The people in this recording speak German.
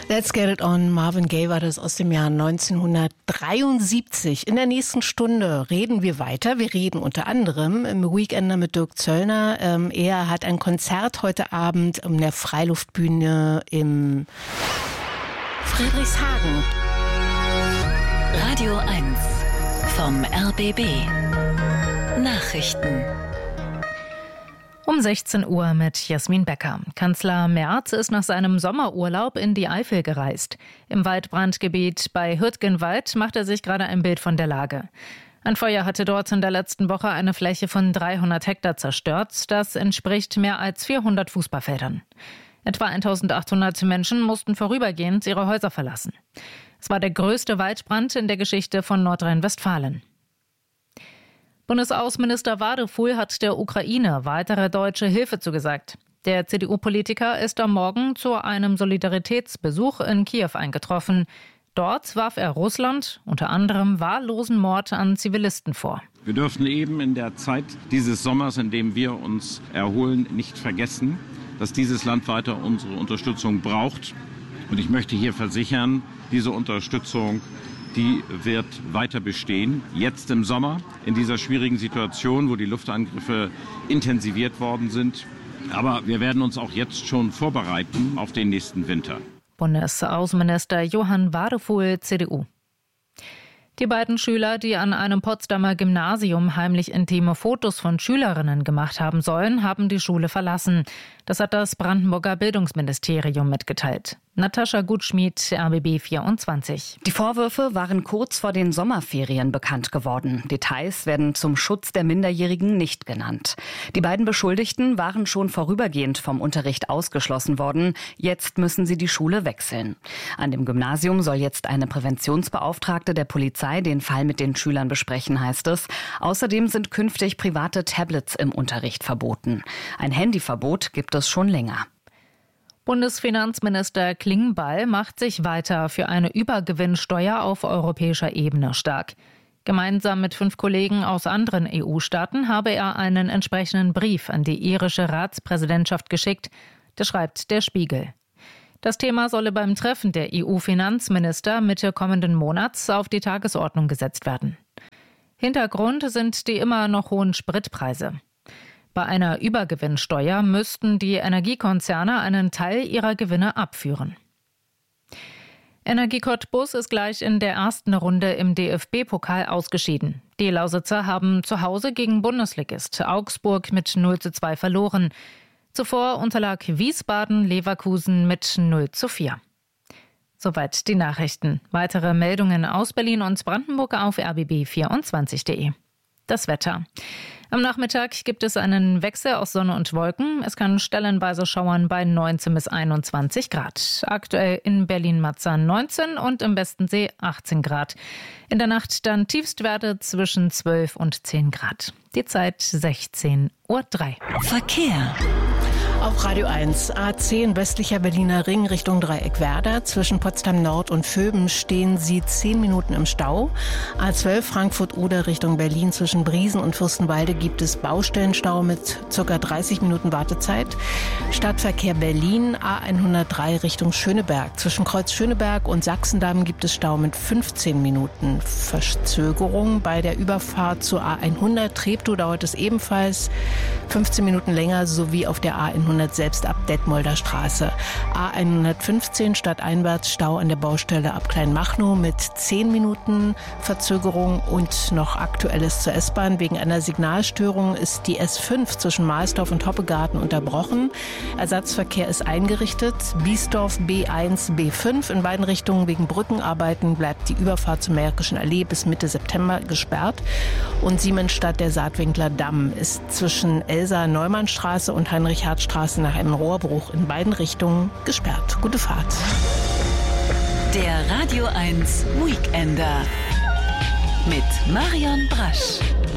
Let's Get It On, Marvin Gaye war das aus dem Jahr 1973. In der nächsten Stunde reden wir weiter. Wir reden unter anderem im Weekender mit Dirk Zöllner. Er hat ein Konzert heute Abend in der Freiluftbühne im Friedrichshagen. Radio 1 vom RBB. Nachrichten. Um 16 Uhr mit Jasmin Becker. Kanzler Merz ist nach seinem Sommerurlaub in die Eifel gereist. Im Waldbrandgebiet bei Hürtgenwald macht er sich gerade ein Bild von der Lage. Ein Feuer hatte dort in der letzten Woche eine Fläche von 300 Hektar zerstört. Das entspricht mehr als 400 Fußballfeldern. Etwa 1800 Menschen mussten vorübergehend ihre Häuser verlassen. Es war der größte Waldbrand in der Geschichte von Nordrhein-Westfalen. Bundesaußenminister Wadefuhl hat der Ukraine weitere deutsche Hilfe zugesagt. Der CDU-Politiker ist am Morgen zu einem Solidaritätsbesuch in Kiew eingetroffen. Dort warf er Russland unter anderem wahllosen Mord an Zivilisten vor. Wir dürfen eben in der Zeit dieses Sommers, in dem wir uns erholen, nicht vergessen, dass dieses Land weiter unsere Unterstützung braucht. Und ich möchte hier versichern, diese Unterstützung, die wird weiter bestehen. Jetzt im Sommer, in dieser schwierigen Situation, wo die Luftangriffe intensiviert worden sind. Aber wir werden uns auch jetzt schon vorbereiten auf den nächsten Winter. Bundesaußenminister Johann Wadefuhl, CDU. Die beiden Schüler, die an einem Potsdamer Gymnasium heimlich intime Fotos von Schülerinnen gemacht haben sollen, haben die Schule verlassen. Das hat das Brandenburger Bildungsministerium mitgeteilt. Natascha Gutschmied, RBB 24. Die Vorwürfe waren kurz vor den Sommerferien bekannt geworden. Details werden zum Schutz der Minderjährigen nicht genannt. Die beiden Beschuldigten waren schon vorübergehend vom Unterricht ausgeschlossen worden. Jetzt müssen sie die Schule wechseln. An dem Gymnasium soll jetzt eine Präventionsbeauftragte der Polizei den Fall mit den Schülern besprechen, heißt es. Außerdem sind künftig private Tablets im Unterricht verboten. Ein Handyverbot gibt es schon länger. Bundesfinanzminister Klingbeil macht sich weiter für eine Übergewinnsteuer auf europäischer Ebene stark. Gemeinsam mit 5 Kollegen aus anderen EU-Staaten habe er einen entsprechenden Brief an die irische Ratspräsidentschaft geschickt. Das schreibt der Spiegel. Das Thema solle beim Treffen der EU-Finanzminister Mitte kommenden Monats auf die Tagesordnung gesetzt werden. Hintergrund sind die immer noch hohen Spritpreise. Bei einer Übergewinnsteuer müssten die Energiekonzerne einen Teil ihrer Gewinne abführen. Energie Cottbus ist gleich in der ersten Runde im DFB-Pokal ausgeschieden. Die Lausitzer haben zu Hause gegen Bundesligist Augsburg mit 0:2 verloren. Zuvor unterlag Wiesbaden Leverkusen mit 0:4. Soweit die Nachrichten. Weitere Meldungen aus Berlin und Brandenburg auf rbb24.de. Das Wetter. Am Nachmittag gibt es einen Wechsel aus Sonne und Wolken. Es kann stellenweise schauern bei 19 bis 21 Grad. Aktuell in Berlin-Marzahn 19 und im Westensee 18 Grad. In der Nacht dann Tiefstwerte zwischen 12 und 10 Grad. Die Zeit 16:03 Uhr. Verkehr. Auf Radio 1, A10 westlicher Berliner Ring Richtung Dreieck Werder. Zwischen Potsdam Nord und Vöben stehen Sie 10 Minuten im Stau. A12 Frankfurt-Oder Richtung Berlin zwischen Briesen und Fürstenwalde gibt es Baustellenstau mit ca. 30 Minuten Wartezeit. Stadtverkehr Berlin, A103 Richtung Schöneberg. Zwischen Kreuz Schöneberg und Sachsendamm gibt es Stau mit 15 Minuten Verzögerung. Bei der Überfahrt zur A100 Treptow dauert es ebenfalls 15 Minuten länger, sowie auf der A100 selbst ab Detmolder Straße. A115 stadteinwärts Stau an der Baustelle ab Kleinmachnow mit 10 Minuten Verzögerung. Und noch Aktuelles zur S-Bahn. Wegen einer Signalstörung ist die S5 zwischen Mahlsdorf und Hoppegarten unterbrochen. Ersatzverkehr ist eingerichtet. Biesdorf B1, B5 in beiden Richtungen wegen Brückenarbeiten bleibt die Überfahrt zur Märkischen Allee bis Mitte September gesperrt. Und Siemensstadt der Saatwinkler Damm ist zwischen Elsa-Neumann-Straße und Heinrich-Hardt-Straße nach einem Rohrbruch in beiden Richtungen gesperrt. Gute Fahrt. Der Radio 1 Weekender mit Marion Brasch.